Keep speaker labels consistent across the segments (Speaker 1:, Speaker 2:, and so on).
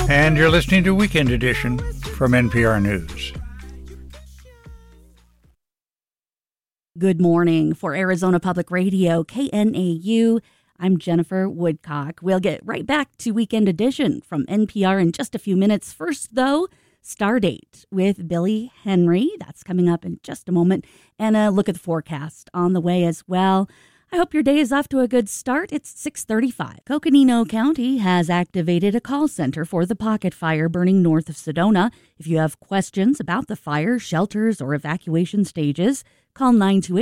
Speaker 1: And you're listening to Weekend Edition from NPR News.
Speaker 2: Good morning. For Arizona Public Radio, KNAU, I'm Jennifer Woodcock. We'll get right back to Weekend Edition from NPR in just a few minutes. First, though, Stardate with Billy Henry. That's coming up in just a moment. And a look at the forecast on the way as well. I hope your day is off to a good start. It's 6:35. Coconino County has activated a call center for the pocket fire burning north of Sedona. If you have questions about the fire, shelters, or evacuation stages, call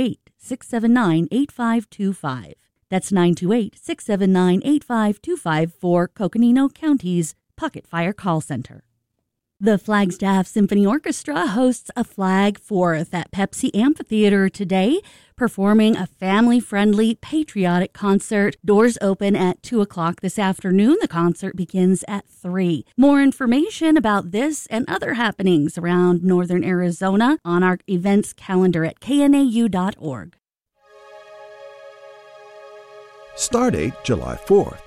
Speaker 2: 928-679-8525. That's 928-679-8525 for Coconino County's Pocket Fire Call Center. The Flagstaff Symphony Orchestra hosts a Flag Fourth at Pepsi Amphitheater today, performing a family-friendly, patriotic concert. Doors open at 2 o'clock this afternoon. The concert begins at 3. More information about this and other happenings around northern Arizona on our events calendar at knau.org.
Speaker 3: Stardate July 4th.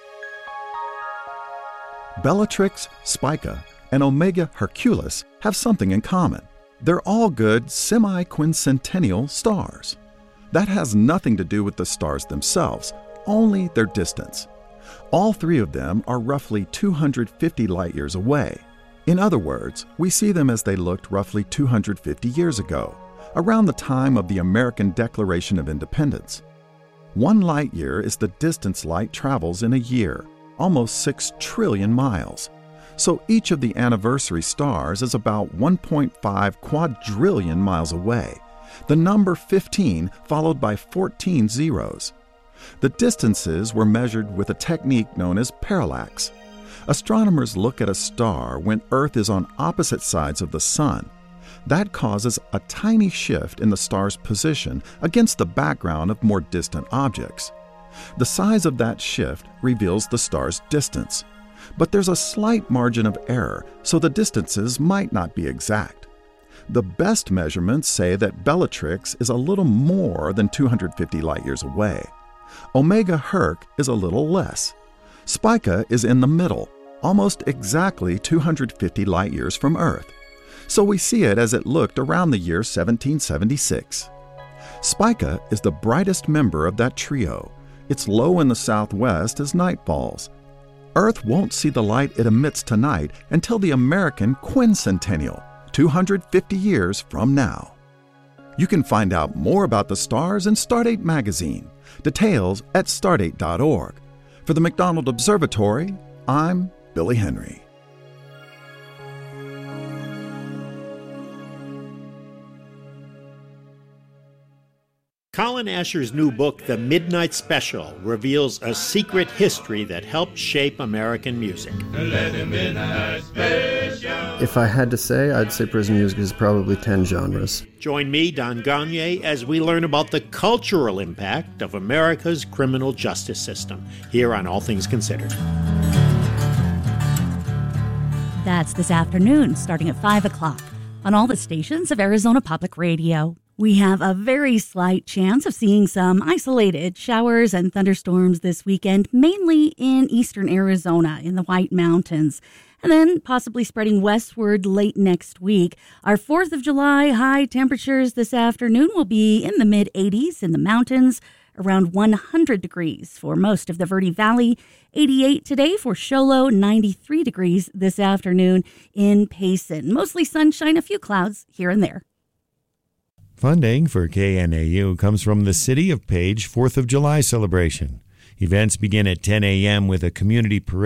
Speaker 3: Bellatrix, Spica, and Omega Herculis have something in common. They're all good semi-quincentennial stars. That has nothing to do with the stars themselves, only their distance. All three of them are roughly 250 light-years away. In other words, we see them as they looked roughly 250 years ago, around the time of the American Declaration of Independence. 1 light-year is the distance light travels in a year, almost 6 trillion miles. So each of the anniversary stars is about 1.5 quadrillion miles away, the number 15 followed by 14 zeros. The distances were measured with a technique known as parallax. Astronomers look at a star when Earth is on opposite sides of the Sun. That causes a tiny shift in the star's position against the background of more distant objects. The size of that shift reveals the star's distance. But there's a slight margin of error, so the distances might not be exact. The best measurements say that Bellatrix is a little more than 250 light-years away. Omega Herc is a little less. Spica is in the middle, almost exactly 250 light-years from Earth. So we see it as it looked around the year 1776. Spica is the brightest member of that trio. It's low in the southwest as night falls. Earth won't see the light it emits tonight until the American quincentennial, 250 years from now. You can find out more about the stars in Stardate magazine. Details at stardate.org. For the McDonald Observatory, I'm Billy Henry.
Speaker 4: Colin Asher's new book, The Midnight Special, reveals a secret history that helped shape American music.
Speaker 5: If I had to say, I'd say prison music is probably 10 genres.
Speaker 4: Join me, Don Gagné, as we learn about the cultural impact of America's criminal justice system, here on All Things Considered.
Speaker 2: That's this afternoon, starting at 5 o'clock, on all the stations of Arizona Public Radio. We have a very slight chance of seeing some isolated showers and thunderstorms this weekend, mainly in eastern Arizona in the White Mountains, and then possibly spreading westward late next week. Our 4th of July high temperatures this afternoon will be in the mid-80s in the mountains, around 100 degrees for most of the Verde Valley, 88 today for Show Low, 93 degrees this afternoon in Payson. Mostly sunshine, a few clouds here and there.
Speaker 6: Funding for KNAU comes from the City of Page 4th of July celebration. Events begin at 10 a.m. with a community parade.